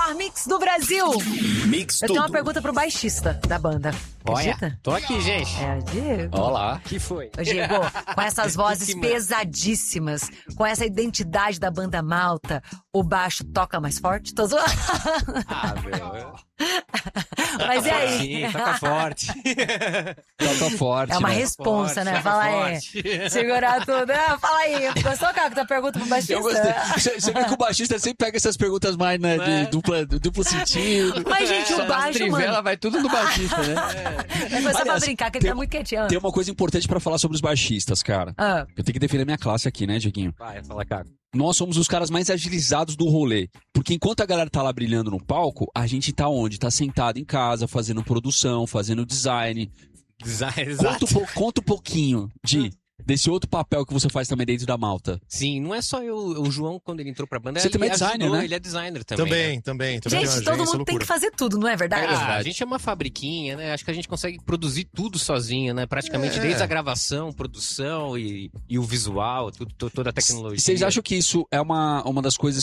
melhor mix do Brasil. Mix Eu tudo. tenho uma pergunta pro baixista da banda. Olha, Acredita? tô aqui, gente. É o Diego. Olá. Que foi? Ô, Diego, com essas vozes Que massa. pesadíssimas, com essa identidade da banda Malta, o baixo toca mais forte? Tô zoando. Ah, meu. Mas e aí? Sim, toca forte. Toca forte, É uma né? responsa, né? Toca Fala aí. forte. Segurar tudo. Ah, fala aí. Gostou, Caco, da pergunta pro baixista? Eu gostei. Você vê que o baixista sempre pega essas perguntas mais, né, de duplo sentido. Mas, gente, o As baixo, trivela mano... vai tudo no baixista, né? É coisa pra Aliás, brincar, que ele tem- tá muito quietinho. Tem uma coisa importante pra falar sobre os baixistas, cara. Ah, Eu tenho que defender minha classe aqui, né, Dieguinho? Vai, fala, cara. Nós somos os caras mais agilizados do rolê. Porque enquanto a galera tá lá brilhando no palco, a gente tá onde? Tá sentado em casa, fazendo produção, fazendo design. Exato. Conta um pouquinho desse outro papel que você faz também dentro da Malta. Sim, não é só eu. O João, quando ele entrou pra banda, Você ele também é designer, ajudou, né? Ele é designer também. né? Também. gente, tem uma todo agência, mundo tem loucura. que fazer tudo, não é verdade? Ah, a gente é uma fabriquinha, né? Acho que a gente consegue produzir tudo sozinho, né? Praticamente desde a gravação, produção e o visual, toda a tecnologia. Vocês acham que isso é uma das coisas